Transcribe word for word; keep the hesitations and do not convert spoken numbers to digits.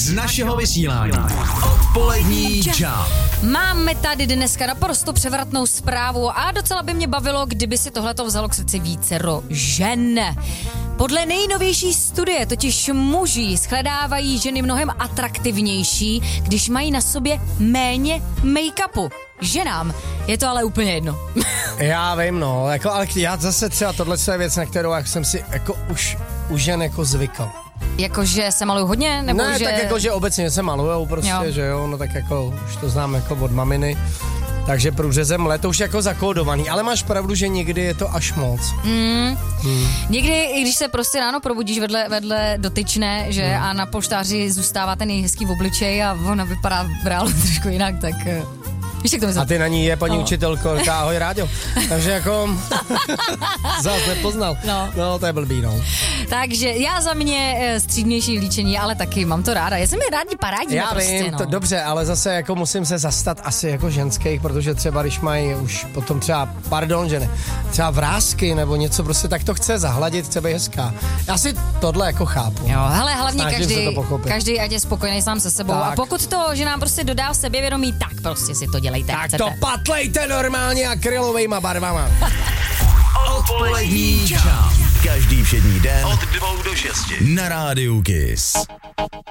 z našeho vysílání. Odpolední čau. Máme tady dneska naprosto převratnou zprávu a docela by mě bavilo, kdyby si tohleto vzalo k srdci vícero žen. Podle nejnovější studie totiž muži shledávají ženy mnohem atraktivnější, když mají na sobě méně make-upu. Ženám je to ale úplně jedno. Já vím, no, jako, ale já zase třeba tohle je věc, na kterou jak jsem si jako už, už jen jako zvykal. Jakože se malují hodně? Nebo ne, že... tak jako, že obecně se malujou prostě, jo. že jo, no tak jako už to znám jako od maminy. Takže průřezem let to už jako zakódovaný, ale máš pravdu, že někdy je to až moc. Mm. Hmm. Někdy, i když se prostě ráno probudíš vedle, vedle dotyčné, že hmm. a na polštáři zůstává ten hezký v obličeji a ona vypadá v reálu trošku jinak, tak... Víš, jak to myslím? A ty na ní je paní no. učitelko, ahoj Ráďo. Takže jako zás nepoznal. No. no, to je blbý, no. Takže já za mě střídnější líčení, ale taky mám to ráda. Já jsem je rádi parádí. Já prostě, vím, no. to dobře, ale zase jako musím se zastat asi jako ženských, protože třeba když mají už potom třeba, pardon, že ne, třeba vrásky nebo něco prostě, tak to chce zahladit, chce být hezká. Já si tohle jako chápu. Jo, hele, hlavně Snažím každý, každý ať je spokojený sám se sebou. Tak. A pokud to, že nám prostě dodá sebevědomí, tak prostě si to dělejte. Tak chcete. to patlejte normálně akrylovejma barvama. Odpolední čau. Každý všední den od dvou do šesti na rádiu Kiss.